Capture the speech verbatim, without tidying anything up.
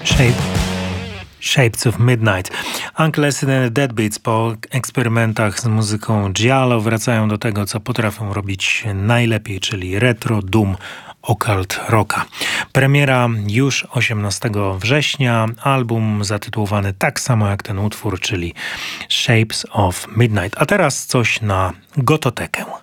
Shape, Shapes of Midnight. Uncle Acid and the Deadbeats po eksperymentach z muzyką giallo wracają do tego, co potrafią robić najlepiej, czyli retro, doom, occult rocka. Premiera już osiemnastego września, album zatytułowany tak samo jak ten utwór, czyli Shapes of Midnight. A teraz coś na gototekę.